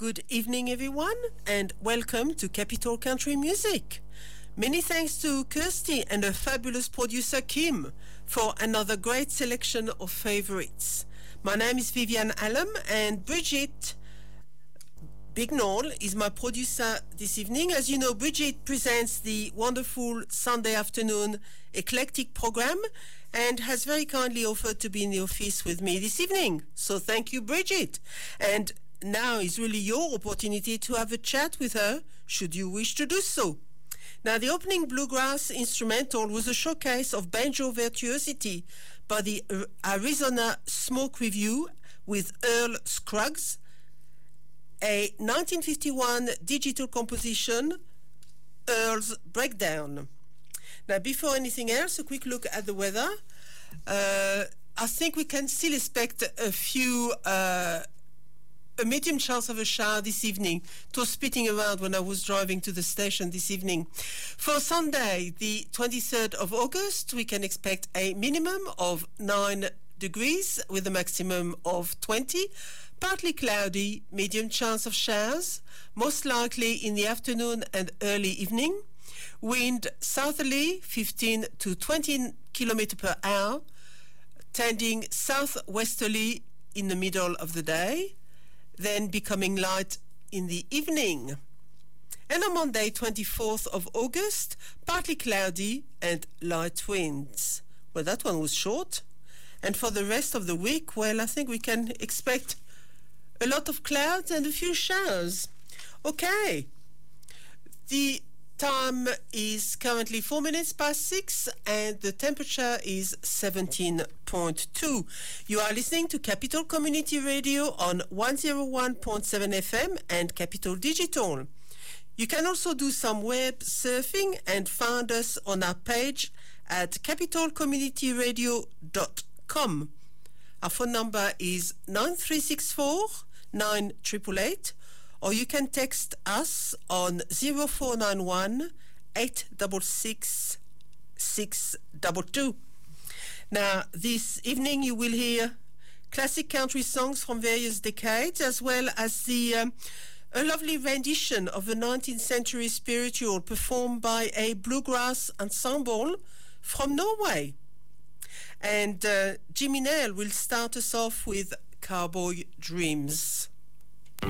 Good evening, everyone, and welcome to Capital Country Music. Many thanks to Kirsty and her fabulous producer Kim for another great selection of favorites. My name is Vivian Allam, and Bridget Bignall is my producer this evening. As you know, Bridget presents the wonderful Sunday afternoon eclectic program and has very kindly offered to be in the office with me this evening. So thank you, Bridget. And now is really your opportunity to have a chat with her, should you wish to do so. Now, the opening bluegrass instrumental was a showcase of banjo virtuosity by the Arizona Smoke Review with Earl Scruggs, a 1951 digital composition, Earl's Breakdown. Now, before anything else, a quick look at the weather. I think we can still expect a medium chance of a shower this evening. It was spitting around when I was driving to the station this evening. For Sunday, the 23rd of August, we can expect a minimum of 9 degrees with a maximum of 20. Partly cloudy, medium chance of showers, most likely in the afternoon and early evening. Wind southerly, 15 to 20 km per hour, tending southwesterly in the middle of the day, then becoming light in the evening. And on Monday, 24th of August, partly cloudy and light winds. Well, that one was short. And for the rest of the week, well, I think we can expect a lot of clouds and a few showers. Okay. The time is currently 4 minutes past 6 and the temperature is 17.2. You are listening to Capital Community Radio on 101.7 FM and Capital Digital. You can also do some web surfing and find us on our page at capitalcommunityradio.com. Our phone number is 9364 9888, or you can text us on 0491 866 622. Now, this evening you will hear classic country songs from various decades, as well as a lovely rendition of a 19th century spiritual performed by a bluegrass ensemble from Norway. And Jimmy Nail will start us off with Cowboy Dreams.